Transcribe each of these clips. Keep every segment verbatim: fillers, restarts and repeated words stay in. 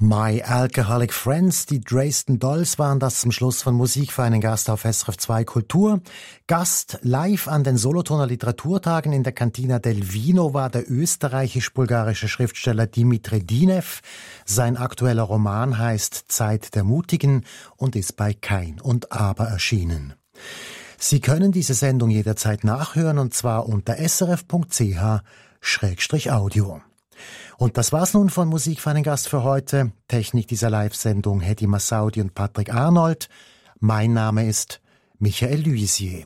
My Alcoholic Friends, die Dresden Dolls, waren das zum Schluss von Musik für einen Gast auf S R F zwei Kultur. Gast live an den Solothurner Literaturtagen in der Cantina del Vino war der österreichisch-bulgarische Schriftsteller Dimitri Dinev. Sein aktueller Roman heißt Zeit der Mutigen und ist bei Kein und Aber erschienen. Sie können diese Sendung jederzeit nachhören, und zwar unter srf punkt c h Schrägstrich Audio. Und das war's nun von Musik für einen Gast für heute. Technik dieser Live-Sendung Hedi Massaudi und Patrick Arnold. Mein Name ist Michael Luisier.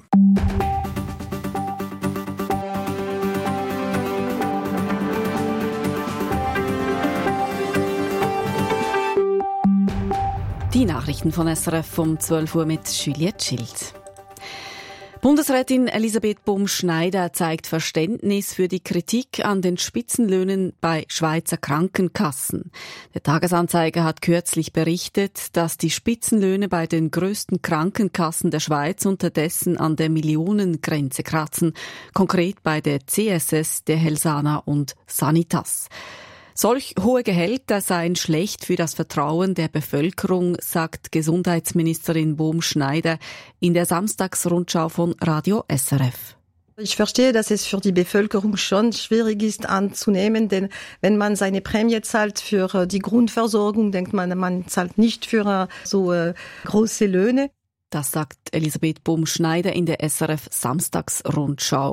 Die Nachrichten von S R F um zwölf Uhr mit Juliette Schild. Bundesrätin Elisabeth Bumsch-Schneider zeigt Verständnis für die Kritik an den Spitzenlöhnen bei Schweizer Krankenkassen. Der Tagesanzeiger hat kürzlich berichtet, dass die Spitzenlöhne bei den grössten Krankenkassen der Schweiz unterdessen an der Millionengrenze kratzen, konkret bei der C S S, der Helsana und Sanitas. Solch hohe Gehälter seien schlecht für das Vertrauen der Bevölkerung, sagt Gesundheitsministerin Bumsch-Schneider in der Samstagsrundschau von Radio S R F. Ich verstehe, dass es für die Bevölkerung schon schwierig ist anzunehmen, denn wenn man seine Prämie zahlt für die Grundversorgung, denkt man, man zahlt nicht für so große Löhne. Das sagt Elisabeth Bumsch-Schneider in der S R F Samstagsrundschau.